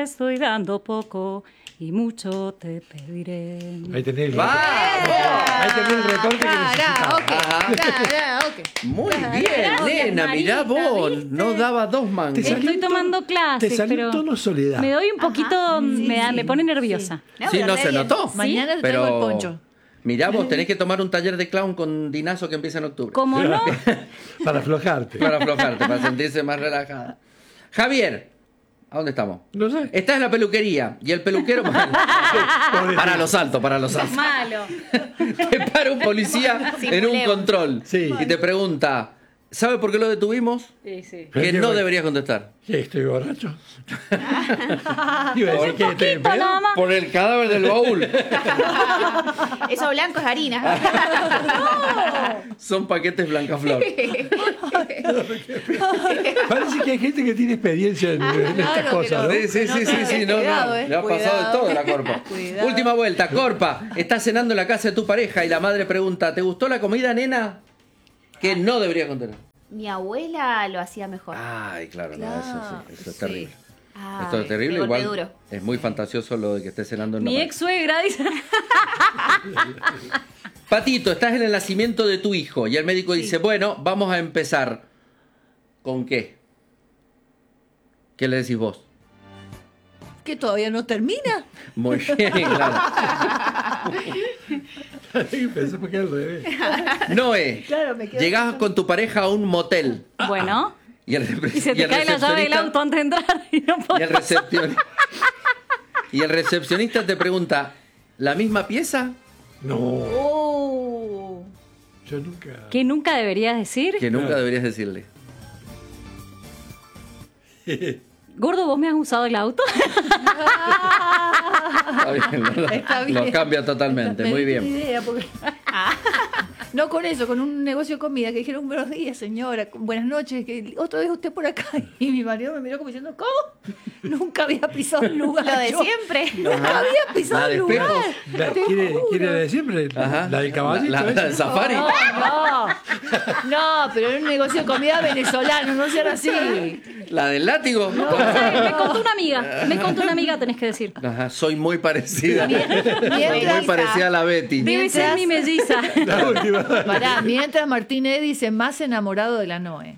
Estoy dando poco y mucho te pediré. Ahí tenés ¡Vamos! Ahí tenés el recorte que necesitaba. Karaoke. Muy bien, nena, mirá vos. No daba 2 mangos. Te salió Estoy tomando clases, Te salió pero un tono soledad. me doy un poquito, me pone nerviosa. Sí, no se notó. Mañana te traigo el poncho. Mirá, vos tenés que tomar un taller de clown con Dinazo que empieza en octubre. Como no, Para aflojarte. Para aflojarte, para sentirse más relajada. Javier, ¿a dónde estamos? No sé. Estás en la peluquería y el peluquero... para los altos, para los altos. malo. Te para un policía en un control Sí. y te pregunta, ¿sabe por qué lo detuvimos? Sí, sí. Que no deberías contestar. ¿Qué, estoy borracho? Iba a decir que estoy en pedo. Nada más. Por el cadáver del baúl. Eso blanco es harina. Son paquetes Blancaflor. Parece que hay gente que tiene experiencia en estas cosas, ¿no? Sí, no. Cuidado, Le ha pasado de todo a la Corpa. Cuidado. Última vuelta, Corpa. Estás cenando en la casa de tu pareja y la madre pregunta, ¿te gustó la comida, nena? Que no debería contestar. Mi abuela lo hacía mejor. Ay, claro, no, eso es sí. terrible. Ay, Esto es terrible, de golpe igual duro. es muy fantasioso lo de que estés cenando en Mi una ex suegra dice. Patito, estás en el nacimiento de tu hijo y el médico dice, bueno, vamos a empezar. ¿Con qué? ¿Qué le decís vos? ¿Que todavía no termina? Muy bien, claro. Pensamos que era al revés. Noé, Claro, me quedo llegás con tu pareja a un motel Bueno, y el, y se te cae la llave del auto antes de entrar y no y podés el y el recepcionista te pregunta, ¿la misma pieza? No, Oh. yo nunca. ¿Qué nunca deberías decir? Que nunca deberías decirle. Gordo, ¿vos me has usado el auto? Está bien, Está bien. Lo cambia totalmente, muy bien. Idea porque... No con eso, con un negocio de comida que dijeron buenos días, señora, buenas noches, que otra vez usted por acá. Y mi marido me miró como diciendo, ¿cómo? Nunca había pisado un lugar. Lo de yo. siempre. Nunca había pisado La de un lugar. espejos. ¿Quiere de siempre? Ajá. La del caballito. La esa. del safari. No, pero era un negocio de comida venezolano, no sean así. La del látigo. Me contó una amiga, tenés que decir. Ajá, soy muy parecida. Mientras- Muy parecida a la Betty. Debe ser mi melliza. La última. Pará, mientras Martín E dice más enamorado de la Noe.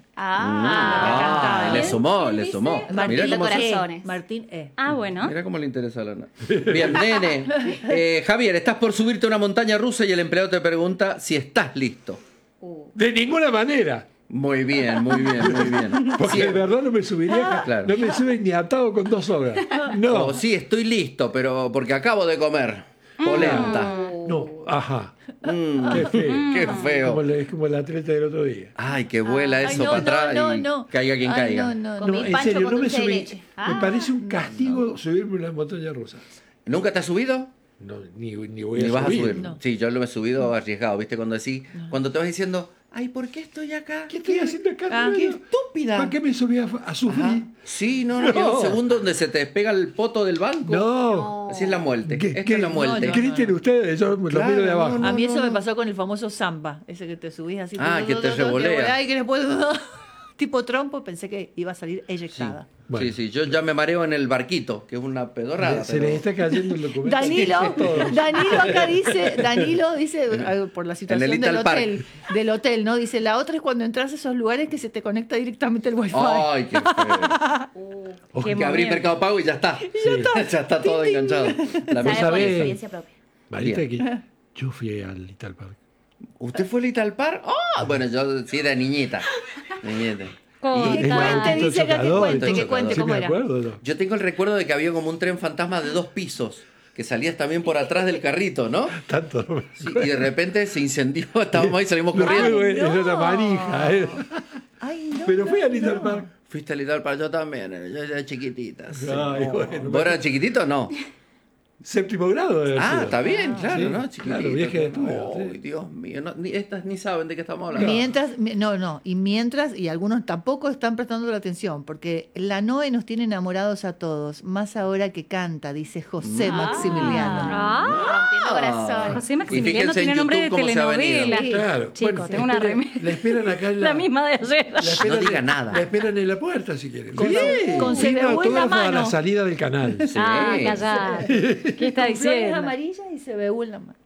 Ah, le sumó. Martín Mirá cómo, Corazón. se- Corazones. Martín E. Ah, bueno. mirá cómo le interesa a la Noe. Bien, nene. Javier, estás por subirte a una montaña rusa y el empleado te pregunta si estás listo. De ninguna manera. Muy bien, muy bien, muy bien. Porque Sí, de verdad no me subiría. Claro. No me sube ni atado con 2 horas. No. oh, sí, estoy listo, pero porque acabo de comer. Polenta. No. Ajá. Mm, Qué feo. qué feo. Es como el atleta del otro día. Ay, que vuela Ay, eso no, para atrás no, y no. caiga quien Ay, caiga. no. Comí No, en pancho serio, con no me dulce de subí. leche. Me parece un castigo subirme una montaña rusa. ¿Nunca te has subido? No, ni voy Ni a vas subir. a subir. No. Sí, yo lo he subido arriesgado, ¿viste? Cuando decís, cuando te vas diciendo, ay, ¿por qué estoy acá? ¿Qué estoy haciendo acá? ¡Qué estúpida! ¿Para qué me subí a sufrir? Ajá. Sí, no, hay un segundo donde se te despega el poto del banco. No. Así es la muerte. ¿Qué- Esto qué- es la muerte. ¿Qué creen ustedes? Yo lo Claro, miro de abajo. no, A mí eso me pasó con el famoso samba, ese que te subís así. Ah, que te revolea. Y que después, tipo trompo, pensé que iba a salir eyectada. Bueno. Sí, yo ya me mareo en el barquito, que es una pedorrada. Se pero- les está cayendo el documento. Danilo acá dice, por la situación En el del Little Park. hotel, ¿no? Dice, la otra es cuando entras a esos lugares que se te conecta directamente el wifi. Ay, qué feo. Qué Que abrí momento. Mercado Pago y ya está. Ya está todo enganchado. La Sabe mesa por sabe. experiencia propia. Marita, Bien. que yo fui al Little Park. ¿Usted fue a Little Park? Oh, bueno, yo sí era niñita. Niñita. Con- Y- Que cuente, dice acá que cuente, que cuente Sí, cómo me era. acuerdo. ¿no? Yo tengo el recuerdo de que había como un tren fantasma de 2 pisos, que salías también por atrás del carrito, ¿no? Tanto. No me Sí, y de repente se incendió, estábamos ahí, salimos No, corriendo. era una manija. Ay, no. Pero fui al Little Park. Fuiste a Little Park, yo también, yo era chiquitita. sí. Ay, bueno. ¿Vos eras chiquitito o no? Séptimo grado. debe haber Ah, sido. está bien, claro, sí, ¿no? claro, Chiquitito. viaje de estudio, Ay, sí. Dios mío, estas ni saben de qué estamos hablando. Mientras, y algunos tampoco están prestando la atención, porque la Noe nos tiene enamorados a todos, más ahora que canta, dice José Maximiliano. Rompiendo corazón. José Y Maximiliano fíjense en tiene nombre de YouTube cómo se ha telenovela. venido. Claro. Chico, Bueno, tengo una remera. la esperan acá en La misma de ayer. la esperan No diga en- nada. La esperan en la puerta si quieren. Con Sí. CBU en la Autógrafo a mano. la salida del canal. Sí. Ah, callá. ¿Qué está Con flores diciendo? amarillas y CBU en la mano.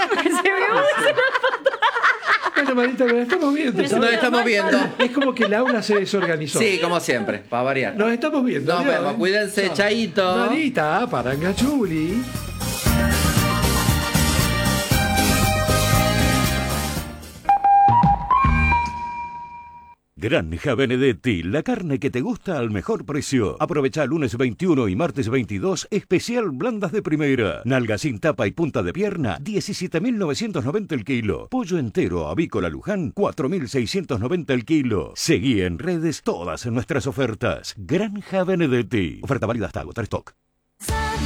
Bueno, Marita, nos estamos viendo. Nos ¿sabes? estamos viendo. Es como que Laura se desorganizó. Sí, como siempre, para variar. Nos estamos viendo. Nos Adiós, vemos, cuídense, Chao. chaito. Marita, Parangachuli. Granja Benedetti, la carne que te gusta al mejor precio. Aprovecha lunes 21 y martes 22, especial blandas de primera. Nalga sin tapa y punta de pierna, 17.990 el kilo. Pollo entero avícola Luján, 4.690 el kilo. Seguí en redes todas nuestras ofertas. Granja Benedetti. Oferta válida hasta agotar stock.